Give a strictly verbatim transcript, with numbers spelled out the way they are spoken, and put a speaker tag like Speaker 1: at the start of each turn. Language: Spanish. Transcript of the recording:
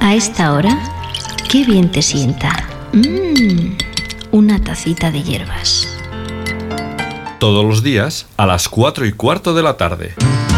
Speaker 1: A esta hora, qué bien te sienta. Mmm, una tacita de hierbas.
Speaker 2: Todos los días a las cuatro y cuarto de la tarde.